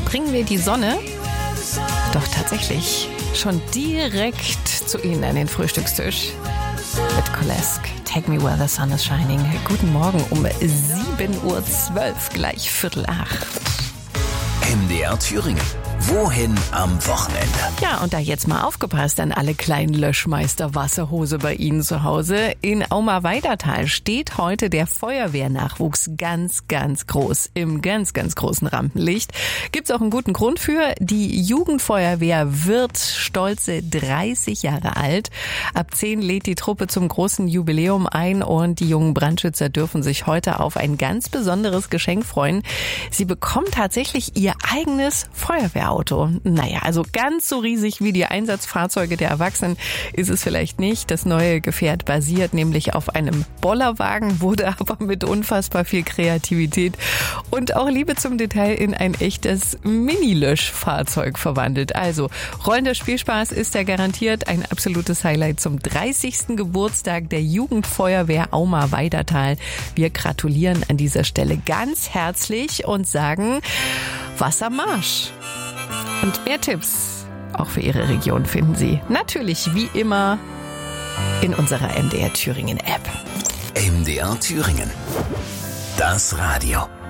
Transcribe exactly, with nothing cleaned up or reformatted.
bringen wir die Sonne doch tatsächlich schon direkt zu Ihnen an den Frühstückstisch mit Kolesk. Take me where the sun is shining. Guten Morgen um sieben Uhr zwölf, gleich Viertel acht. M D R Thüringen. Wohin am Wochenende? Ja, und da jetzt mal aufgepasst an alle kleinen Löschmeister Wasserhose bei Ihnen zu Hause. In Auma-Weidertal steht heute der Feuerwehrnachwuchs ganz, ganz groß. Im ganz, ganz großen Rampenlicht. Gibt's auch einen guten Grund für. Die Jugendfeuerwehr wird stolze dreißig Jahre alt. Ab zehn lädt die Truppe zum großen Jubiläum ein und die jungen Brandschützer dürfen sich heute auf ein ganz besonderes Geschenk freuen. Sie bekommen tatsächlich ihr eigenes Feuerwehrauto. Naja, also ganz so riesig wie die Einsatzfahrzeuge der Erwachsenen ist es vielleicht nicht. Das neue Gefährt basiert nämlich auf einem Bollerwagen, wurde aber mit unfassbar viel Kreativität und auch Liebe zum Detail in ein echtes Mini-Löschfahrzeug verwandelt. Also, rollender Spielspaß ist ja garantiert ein absolutes Highlight zum dreißigsten Geburtstag der Jugendfeuerwehr Auma-Weidertal. Wir gratulieren an dieser Stelle ganz herzlich und sagen Wassermarsch. Und mehr Tipps, auch für Ihre Region, finden Sie natürlich wie immer in unserer M D R Thüringen App. M D R Thüringen. Das Radio.